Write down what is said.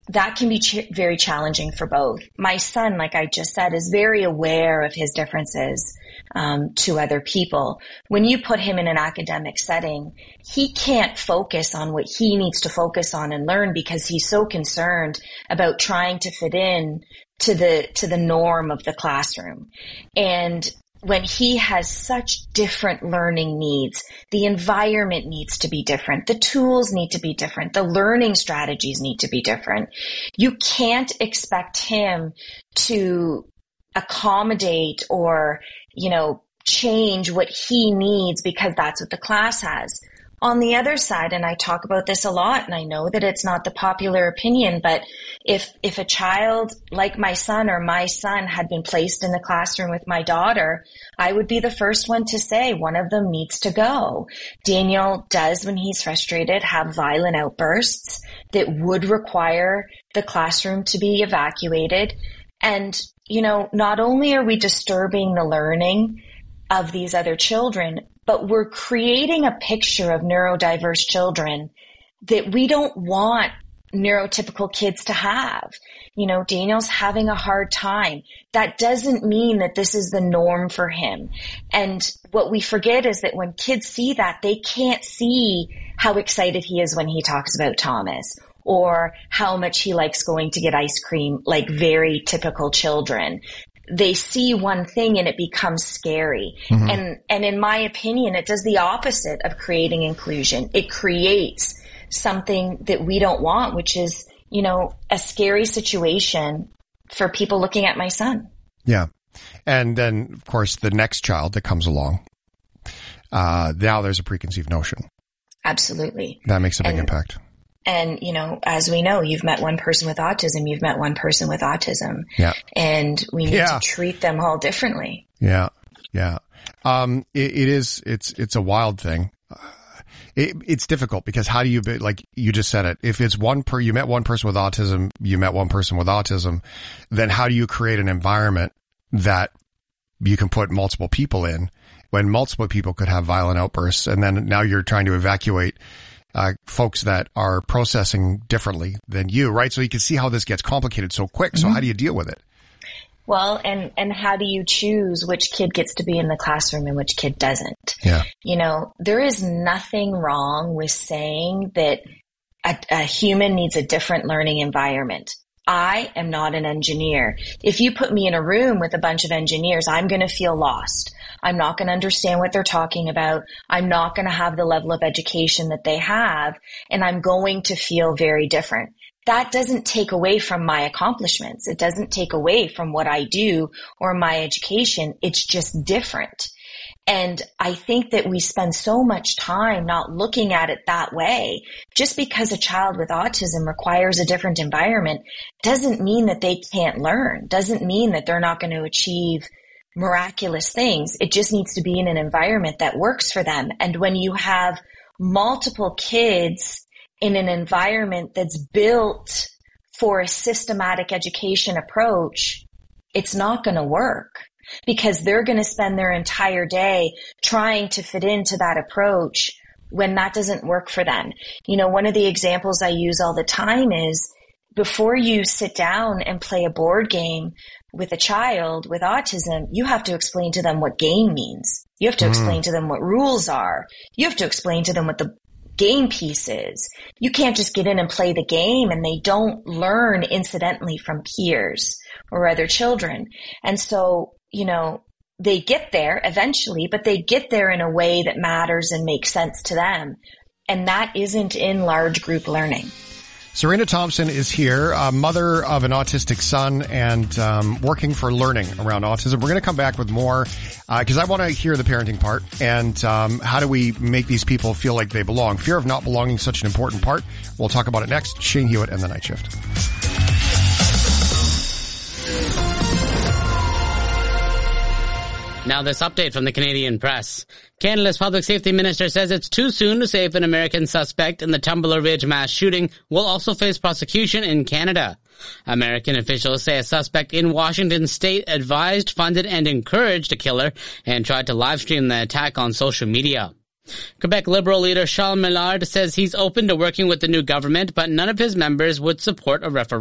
that can be very challenging for both. My son, like I just said, is very aware of his differences to other people. When you put him in an academic setting, he can't focus on what he needs to focus on and learn because he's so concerned about trying to fit in to the norm of the classroom. And when he has such different learning needs, the environment needs to be different. The tools need to be different. The learning strategies need to be different. You can't expect him to accommodate or, change what he needs because that's what the class has. On the other side, and I talk about this a lot, and I know that it's not the popular opinion, but if a child like my son or my son had been placed in the classroom with my daughter, I would be the first one to say one of them needs to go. Daniel does, when he's frustrated, have violent outbursts that would require the classroom to be evacuated. And, not only are we disturbing the learning of these other children, but we're creating a picture of neurodiverse children that we don't want neurotypical kids to have. Daniel's having a hard time. That doesn't mean that this is the norm for him. And what we forget is that when kids see that, they can't see how excited he is when he talks about Thomas, or how much he likes going to get ice cream, like very typical children. They see one thing and it becomes scary. Mm-hmm. And in my opinion, it does the opposite of creating inclusion. It creates something that we don't want, which is, a scary situation for people looking at my son. Yeah. And then, of course, the next child that comes along, now there's a preconceived notion. Absolutely. That makes a big impact. And, as we know, you've met one person with autism, you've met one person with autism. Yeah. And we need to treat them all differently. Yeah. Yeah. It's a wild thing. It's difficult because how do you, like you just said it, if it's you met one person with autism, then how do you create an environment that you can put multiple people in when multiple people could have violent outbursts? And then now you're trying to evacuate folks that are processing differently than you, right? So you can see how this gets complicated so quick. So how do you deal with it? Well, and how do you choose which kid gets to be in the classroom and which kid doesn't? Yeah. There is nothing wrong with saying that a human needs a different learning environment. I am not an engineer. If you put me in a room with a bunch of engineers, I'm going to feel lost. I'm not going to understand what they're talking about. I'm not going to have the level of education that they have, and I'm going to feel very different. That doesn't take away from my accomplishments. It doesn't take away from what I do or my education. It's just different. And I think that we spend so much time not looking at it that way. Just because a child with autism requires a different environment doesn't mean that they can't learn, doesn't mean that they're not going to achieve miraculous things. It just needs to be in an environment that works for them. And when you have multiple kids in an environment that's built for a systematic education approach, it's not going to work because they're going to spend their entire day trying to fit into that approach when that doesn't work for them. One of the examples I use all the time is before you sit down and play a board game with a child with autism, you have to explain to them what game means. You have to explain to them what rules are. You have to explain to them what the game piece is. You can't just get in and play the game and they don't learn incidentally from peers or other children. And so, they get there eventually, but they get there in a way that matters and makes sense to them. And that isn't in large group learning. Serena Thompson is here, mother of an autistic son and working for learning around autism. We're going to come back with more because I want to hear the parenting part and how do we make these people feel like they belong. Fear of not belonging is such an important part. We'll talk about it next. Shane Hewitt and the Night Shift. Now this update from the Canadian Press. Canada's public safety minister says it's too soon to say if an American suspect in the Tumbler Ridge mass shooting will also face prosecution in Canada. American officials say a suspect in Washington state advised, funded, and encouraged a killer and tried to livestream the attack on social media. Quebec Liberal leader Charles Millard says he's open to working with the new government, but none of his members would support a referendum.